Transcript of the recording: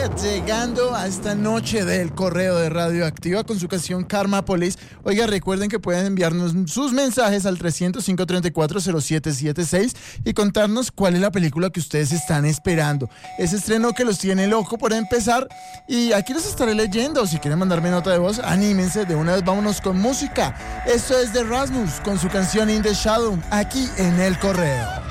llegando a esta noche del correo de Radioactiva con su canción Karma Police. Oiga, recuerden que pueden enviarnos sus mensajes al 300-534-0776 y contarnos cuál es la película que ustedes están esperando. Ese estreno que los tiene loco por empezar, y aquí los estaré leyendo. Si quieren mandarme nota de voz, anímense, de una vez vámonos con música. Esto es de Rasmus con su canción In the Shadow, aquí en El Correo.